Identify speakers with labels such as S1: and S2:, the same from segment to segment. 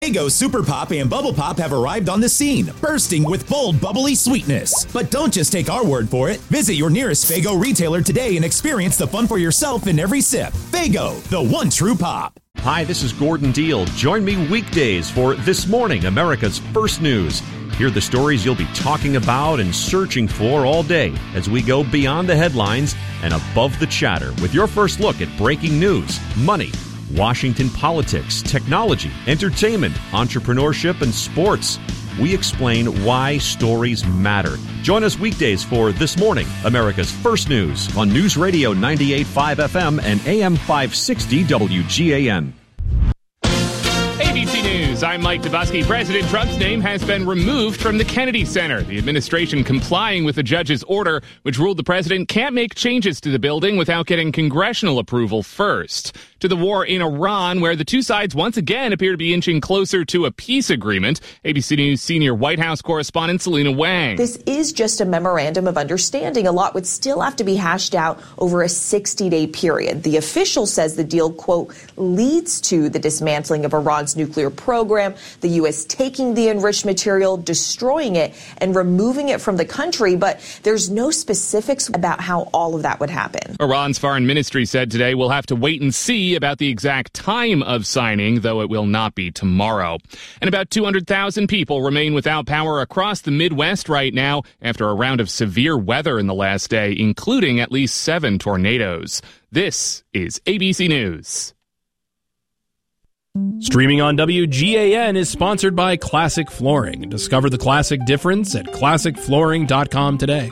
S1: Faygo Super Pop and Bubble Pop have arrived on the scene, bursting with bold, bubbly sweetness. But don't just take our word for it. Visit your nearest Faygo retailer today and experience the fun for yourself in every sip. Faygo, the one true pop.
S2: Hi, this is Gordon Deal. Join me weekdays for This Morning, America's First News. Hear the stories you'll be talking about and searching for all day as we go beyond the headlines and above the chatter with your first look at breaking news, money, Washington politics, technology, entertainment, entrepreneurship, and sports. We explain why stories matter. Join us weekdays for This Morning, America's First News on News Radio 98.5 FM and AM 560 WGAN.
S3: ABC News, I'm Mike Dubusky. President Trump's name has been removed from the Kennedy Center. The administration complying with the judge's order, which ruled the president can't make changes to the building without getting congressional approval first. To the war in Iran, where the two sides once again appear to be inching closer to a peace agreement. ABC News senior White House correspondent Selena Wang.
S4: This is just a memorandum of understanding. A lot would still have to be hashed out over a 60-day period. The official says the deal, quote, leads to the dismantling of Iran's nuclear program, the U.S. taking the enriched material, destroying it, and removing it from the country. But there's no specifics about how all of that would happen.
S3: Iran's foreign ministry said today we'll have to wait and see about the exact time of signing, though it will not be tomorrow. And about 200,000 people remain without power across the Midwest right now after a round of severe weather in the last day, including at least 7 tornadoes. This is ABC News.
S5: Streaming on WGAN is sponsored by Classic Flooring. Discover the classic difference at classicflooring.com today.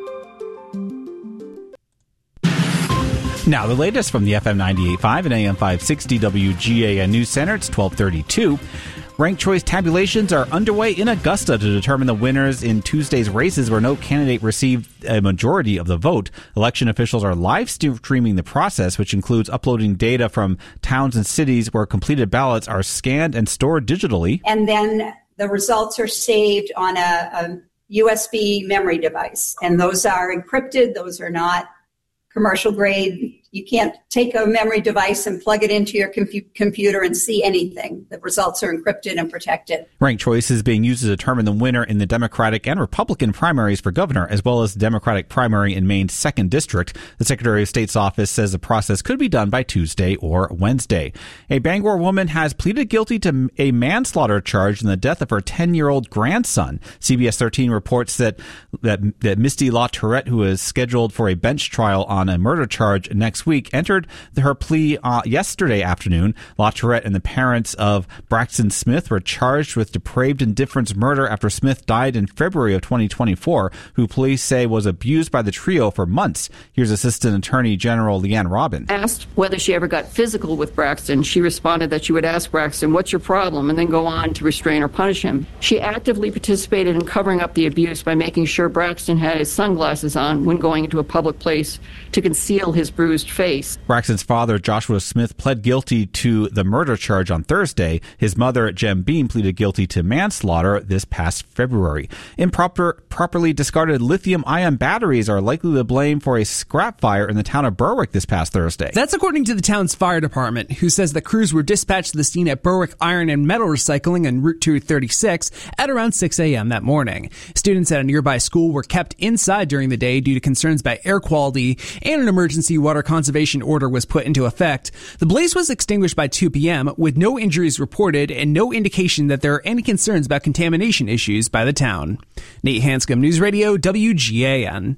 S6: Now, the latest from the FM 98.5 and AM 560 WGAN News Center. It's 12:32. Ranked choice tabulations are underway in Augusta to determine the winners in Tuesday's races where no candidate received a majority of the vote. Election officials are live streaming the process, which includes uploading data from towns and cities where completed ballots are scanned and stored digitally.
S7: And then the results are saved on a USB memory device. And those are encrypted. Those are not commercial grade. You can't take a memory device and plug it into your computer and see anything. The results are encrypted and protected.
S6: Ranked choice is being used to determine the winner in the Democratic and Republican primaries for governor, as well as the Democratic primary in Maine's 2nd District. The Secretary of State's office says the process could be done by Tuesday or Wednesday. A Bangor woman has pleaded guilty to a manslaughter charge in the death of her 10-year-old grandson. CBS 13 reports that Misty LaTourette, who is scheduled for a bench trial on a murder charge next week, entered her plea yesterday afternoon. LaTourette and the parents of Braxton Smith were charged with depraved indifference murder after Smith died in February of 2024, who police say was abused by the trio for months. Here's Assistant Attorney General Leanne Robin.
S8: Asked whether she ever got physical with Braxton, she responded that she would ask Braxton, "What's your problem?" and then go on to restrain or punish him. She actively participated in covering up the abuse by making sure Braxton had his sunglasses on when going into a public place to conceal his bruised face.
S6: Braxton's father, Joshua Smith, pled guilty to the murder charge on Thursday. His mother, Jem Beam, pleaded guilty to manslaughter this past February. Properly discarded lithium-ion batteries are likely to blame for a scrap fire in the town of Berwick this past Thursday.
S9: That's according to the town's fire department, who says the crews were dispatched to the scene at Berwick Iron and Metal Recycling on Route 236 at around 6 a.m. that morning. Students at a nearby school were kept inside during the day due to concerns about air quality, and an emergency water conservation order was put into effect. The blaze was extinguished by 2 p.m. with no injuries reported and no indication that there are any concerns about contamination issues by the town. Nate Hanscom, News Radio, WGAN.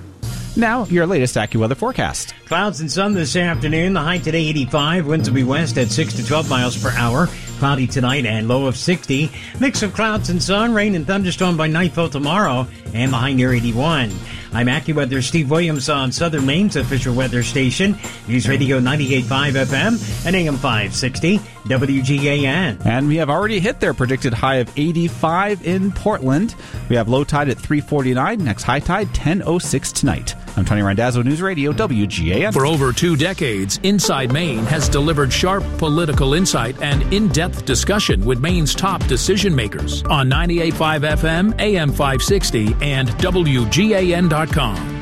S6: Now, your latest AccuWeather forecast.
S10: Clouds and sun this afternoon. The high today 85. Winds will be west at 6 to 12 miles per hour. Cloudy tonight and low of 60. Mix of clouds and sun, rain and thunderstorm by nightfall tomorrow, and the high near 81. I'm AccuWeather Steve Williams on Southern Maine's official weather station, News Radio 98.5 FM and AM 560 WGAN.
S6: And we have already hit their predicted high of 85 in Portland. We have low tide at 3:49. Next high tide 10:06 tonight. I'm Tony Randazzo, News Radio WGAN.
S11: For over 2 decades, Inside Maine has delivered sharp political insight and in-depth discussion with Maine's top decision makers on 98.5 FM, AM 560, and WGAN.com.